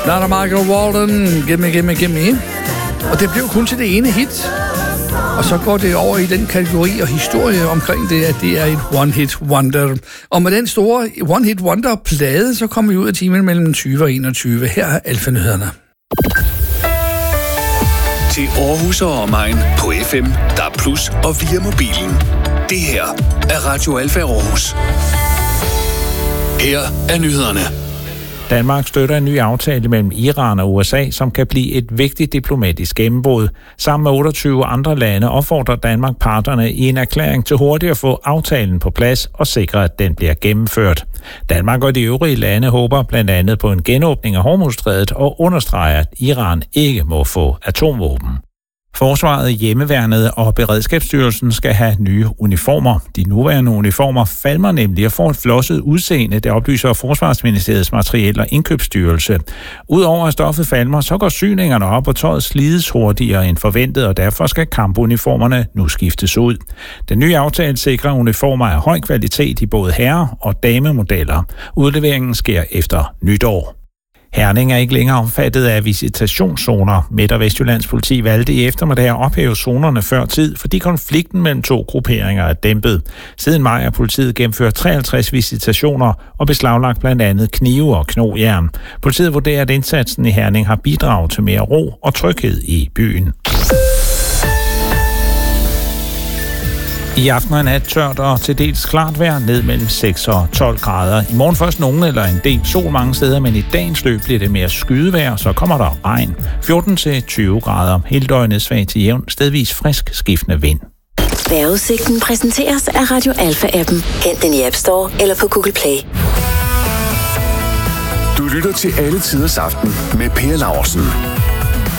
Der er der Michael Walden, Gimme. Og det blev kun til det ene hit. Og så går det over i den kategori og historie omkring det, at det er et one-hit wonder. Og med den store one-hit wonder-plade, så kommer vi ud af timen mellem 20 og 21. Her er Alfa-nyhederne. Til Aarhus og omegn på FM, DAB+ og via mobilen. Det her er Radio Alfa Aarhus. Her er nyhederne. Danmark støtter en ny aftale mellem Iran og USA, som kan blive et vigtigt diplomatisk gennembrud. Sammen med 28 andre lande opfordrer Danmark parterne i en erklæring til hurtigt at få aftalen på plads og sikre, at den bliver gennemført. Danmark og de øvrige lande håber blandt andet på en genåbning af Hormuzstrædet og understreger, at Iran ikke må få atomvåben. Forsvaret, Hjemmeværnet og Beredskabsstyrelsen skal have nye uniformer. De nuværende uniformer falmer nemlig og får et flosset udseende, det oplyser Forsvarsministeriets Materiel- og Indkøbsstyrelse. Udover at stoffet falmer, så går syningerne op, og tøjet slides hurtigere end forventet, og derfor skal kampuniformerne nu skiftes ud. Den nye aftale sikrer uniformer af høj kvalitet i både herre- og damemodeller. Udleveringen sker efter nytår. Herning er ikke længere omfattet af visitationszoner. Midt- og Vestjyllands politi valgte i eftermiddag at ophæve zonerne før tid, fordi konflikten mellem to grupperinger er dæmpet. Siden maj har politiet gennemført 53 visitationer og beslaglagt blandt andet knive og knogjern. Politiet vurderer, at indsatsen i Herning har bidraget til mere ro og tryghed i byen. I aften er nat tørt og til dels klart vejr, ned mellem 6 og 12 grader. I morgen først nogen eller en del sol mange steder, men i dagens løb bliver det mere skydevejr, så kommer der regn. 14 til 20 grader. Hele døgnet svag til jævn, stedvis frisk skiftende vind. Vejrudsigten præsenteres af Radio Alfa-appen. Hent den i App Store eller på Google Play. Du lytter til Alle Tiders Aften med Per Laursen.